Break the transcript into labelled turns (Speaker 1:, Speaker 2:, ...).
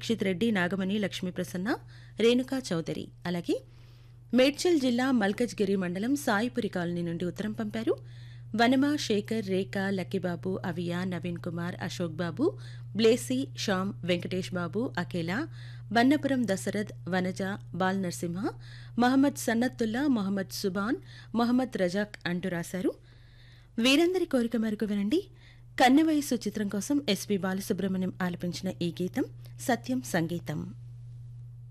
Speaker 1: దీక్షిత్ రెడ్డి, నాగమణి, లక్ష్మీప్రసన్న, రేణుకా చౌదరి. అలాగే మేడ్చల్ జిల్లా మల్కజ్గిరి మండలం సాయిపురి కాలనీ నుండి ఉత్తరం పంపారు. వనమ, శేఖర్, రేఖ, లక్కీబాబు, అవియా, నవీన్ కుమార్, అశోక్ బాబు, బ్లేసి, శ్యామ్, వెంకటేష్ బాబు, అఖిల, వన్నపురం దశరథ్, వనజ, బాల్ నరసింహ, మహమ్మద్ సన్నత్తుల్లా, మొహమ్మద్ సుబాన్, మొహమ్మద్ రజాక్ అంటూ రాశారు. వీరందరి కోరిక మేరకు వినండి. కన్నె వయస్సు చిత్రం కోసం ఎస్పి బాలసుబ్రహ్మణ్యం ఆలపించిన ఈ గీతం. సత్యం సంగీతం.